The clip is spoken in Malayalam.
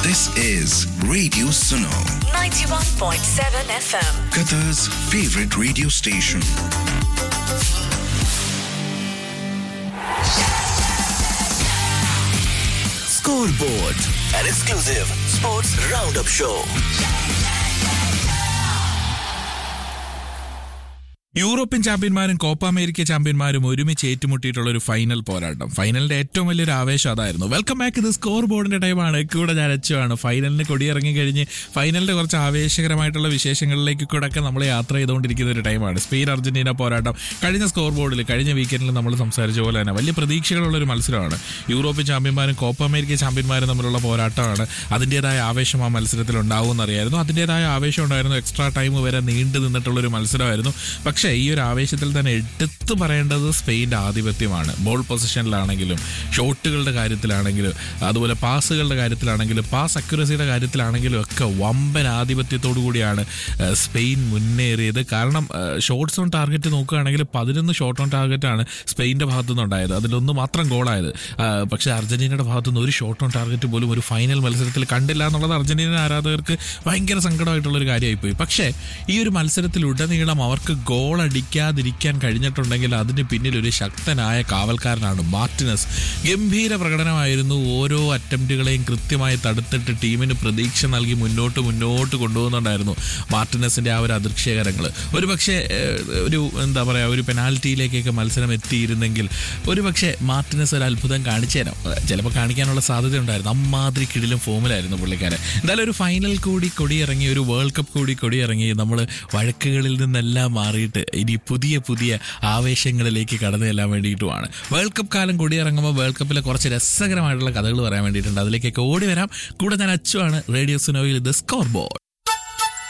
This is Radio Suno, 91.7 FM. Qatar's favorite radio station. Scoreboard, an exclusive sports roundup show. European ചാമ്പ്യന്മാരും Copa America ചാമ്പ്യന്മാരും ഒരുമിച്ച് ഏറ്റുമുട്ടിയിട്ടുള്ള ഒരു ഫൈനൽ പോരാട്ടം. ഫൈനലിന്റെ ഏറ്റവും വലിയൊരു ആവേശം അതായിരുന്നു. Welcome back. ഇത് സ്കോർ ബോർഡിന്റെ ടൈമാണ്. കൂടെ ഞാൻ അച്ചുവാണ്. ഫൈനലിന് കൊടിയിറങ്ങി കഴിഞ്ഞ് ഫൈനലിന്റെ കുറച്ച് ആവേശകരമായിട്ടുള്ള വിശേഷങ്ങളിലേക്ക് കൂടെ ഒക്കെ നമ്മൾ യാത്ര ചെയ്തുകൊണ്ടിരിക്കുന്ന ഒരു ടൈമാണ്. സ്പെയിൻ അർജന്റീന പോരാട്ടം കഴിഞ്ഞ സ്കോർ ബോർഡിൽ കഴിഞ്ഞ വീക്കെൻഡിൽ നമ്മൾ സംസാരിച്ച പോലെ തന്നെ വലിയ പ്രതീക്ഷകളുള്ള ഒരു മത്സരമാണ്. യൂറോപ്യൻ ചാമ്പ്യന്മാരും കോപ്പ അമേരിക്ക ചാമ്പ്യന്മാരും തമ്മിലുള്ള പോരാട്ടമാണ്. അതിൻ്റെതായ ആവേശം ആ മത്സരത്തിൽ ഉണ്ടാവുമെന്നറിയായിരുന്നു. അതിൻ്റെതായ ആവേശം ഉണ്ടായിരുന്നു. എക്സ്ട്രാ ടൈം വരെ നീണ്ടു നിന്നിട്ടുള്ളൊരു മത്സരമായിരുന്നു. പക്ഷേ ഈ ഒരു ആവേശത്തിൽ തന്നെ എടുത്തു പറയേണ്ടത് സ്പെയിൻ്റെ ആധിപത്യമാണ്. ബോൾ പൊസിഷനിലാണെങ്കിലും ഷോട്ടുകളുടെ കാര്യത്തിലാണെങ്കിലും അതുപോലെ പാസുകളുടെ കാര്യത്തിലാണെങ്കിലും പാസ് അക്യുറസിയുടെ കാര്യത്തിലാണെങ്കിലും ഒക്കെ വമ്പൻ ആധിപത്യത്തോടു കൂടിയാണ് സ്പെയിൻ മുന്നേറിയത്. കാരണം ഷോട്ട്സ് ഓൺ ടാർഗറ്റ് നോക്കുകയാണെങ്കിൽ 11 ഷോട്ട് ഓൺ ടാർഗറ്റാണ് സ്പെയിൻ്റെ ഭാഗത്തുനിന്ന് ഉണ്ടായത്. അതിലൊന്ന് മാത്രം ഗോളായത്. പക്ഷേ അർജന്റീനയുടെ ഭാഗത്തുനിന്ന് ഒരു ഷോട്ട് ഓൺ ടാർഗറ്റ് പോലും ഒരു ഫൈനൽ മത്സരത്തിൽ കണ്ടില്ല എന്നുള്ളത് അർജന്റീന ആരാധകർക്ക് ഭയങ്കര സങ്കടമായിട്ടുള്ളൊരു കാര്യമായിപ്പോയി. പക്ഷേ ഈ ഒരു മത്സരത്തിലുടനീളം അവർക്ക് ഗോൾ അടിക്കാതിരിക്കാൻ കഴിഞ്ഞിട്ടുണ്ടെങ്കിൽ അതിന് പിന്നിൽ ഒരു ശക്തനായ കാവൽക്കാരനാണ് മാർട്ടിനസ്. ഗംഭീര പ്രകടനമായിരുന്നു. ഓരോ അറ്റംപ്റ്റുകളെയും കൃത്യമായി തടുത്തിട്ട് ടീമിന് പ്രതീക്ഷ നൽകി മുന്നോട്ട് കൊണ്ടുപോകുന്നുണ്ടായിരുന്നു മാർട്ടിനസിന്റെ ആ ഒരു അദൃശ്യകരങ്ങൾ. ഒരുപക്ഷെ ഒരു എന്താ പറയുക ഒരു പെനാൽറ്റിയിലേക്കൊക്കെ മത്സരം എത്തിയിരുന്നെങ്കിൽ ഒരുപക്ഷെ മാർട്ടിനസ് ഒരു അത്ഭുതം കാണിച്ചേരാം. ചിലപ്പോൾ കാണിക്കാനുള്ള സാധ്യത ഉണ്ടായിരുന്നു. അമ്മാതിരി കിടിലും ഫോമിലായിരുന്നു പുള്ളിക്കാരൻ. എന്തായാലും ഒരു ഫൈനൽ കൂടി കൊടിയിറങ്ങി, ഒരു വേൾഡ് കപ്പ് കൂടി കൊടിയിറങ്ങി, നമ്മൾ വഴക്കുകളിൽ നിന്നെല്ലാം മാറിയിട്ട് ഇനി പുതിയ ആവേശങ്ങളിലേക്ക് കടന്നു ചെല്ലാൻ വേണ്ടിയിട്ടുമാണ്. വേൾഡ് കപ്പ് കാലം കൊടിയിറങ്ങുമ്പോൾ വേൾഡ് കപ്പിലെ കുറച്ച് രസകരമായിട്ടുള്ള കഥകൾ പറയാൻ വേണ്ടിയിട്ടുണ്ട്. അതിലേക്കൊക്കെ ഓടി വരാം. കൂടെ ഞാൻ അച്ചുവാണ്. റേഡിയോ സുനോയിൽ ഇത് സ്കോർ ബോർഡ്.